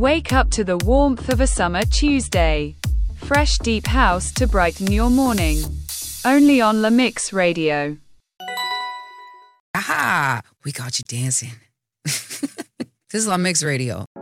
Wake up to the warmth of a summer Tuesday. Fresh deep house to brighten your morning. Only on La Mix Radio. Aha! We caught you dancing. This is La Mix Radio.